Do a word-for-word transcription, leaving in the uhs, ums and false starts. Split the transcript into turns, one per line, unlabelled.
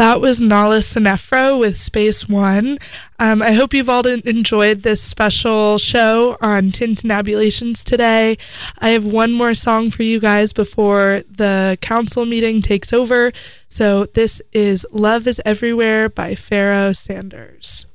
That was Nala Sinefro with Space One. Um, I hope you've all enjoyed this special show on Tintinabulations today. I have one more song for you guys before the council meeting takes over. So this is Love is Everywhere by Pharoah Sanders.